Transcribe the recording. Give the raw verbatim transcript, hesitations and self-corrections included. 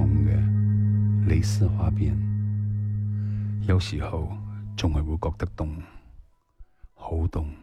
同嘅蕾絲花邊，有時候仲係會覺得凍，好凍。